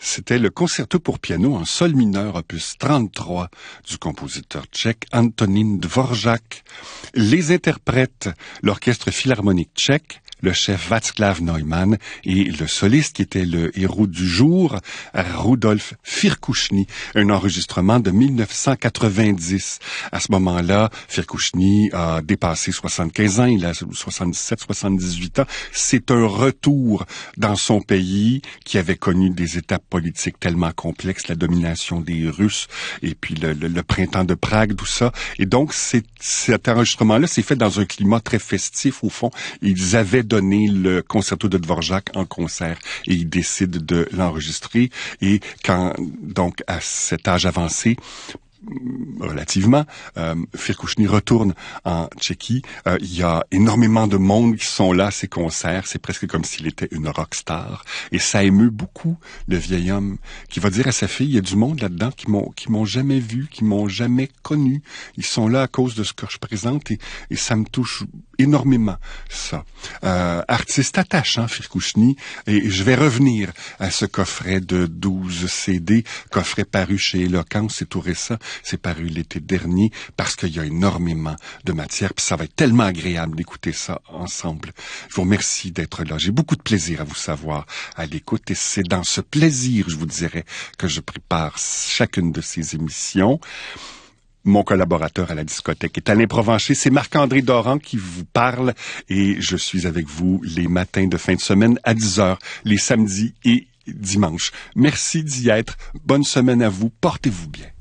C'était le concerto pour piano en sol mineur opus 33 du compositeur tchèque Antonín Dvořák. Les interprètes, l'orchestre philharmonique tchèque, le chef Václav Neumann et le soliste qui était le héros du jour, Rudolf Firkušný, un enregistrement de 1990. À ce moment-là, Firkušný a dépassé 75 ans, il a 77, 78 ans. C'est un retour dans son pays qui avait connu des étapes politiques tellement complexes, la domination des Russes et puis le printemps de Prague, tout ça. Et donc, cet enregistrement-là s'est fait dans un climat très festif, au fond. Ils avaient donné le concerto de Dvořák en concert et ils décident de l'enregistrer. Et quand, donc, à cet âge avancé, relativement, Firkušný retourne en Tchéquie. Il y a énormément de monde qui sont là à ces concerts. C'est presque comme s'il était une rockstar. Et ça émeut beaucoup le vieil homme qui va dire à sa fille, il y a du monde là-dedans qui m'ont jamais vu, qui m'ont jamais connu. Ils sont là à cause de ce que je présente et ça me touche énormément, ça. Artiste attachant, Firkušný. Et je vais revenir à ce coffret de 12 CD, coffret paru chez Eloquence, c'est tout récent. C'est paru l'été dernier parce qu'il y a énormément de matière, puis ça va être tellement agréable d'écouter ça ensemble. Je vous remercie d'être là. J'ai beaucoup de plaisir à vous savoir à l'écoute et c'est dans ce plaisir, je vous dirais, que je prépare chacune de ces émissions. Mon collaborateur à la discothèque est Alain Provencher. C'est Marc-André Doran qui vous parle et je suis avec vous les matins de fin de semaine à 10h, les samedis et dimanches. Merci d'y être. Bonne semaine à vous. Portez-vous bien.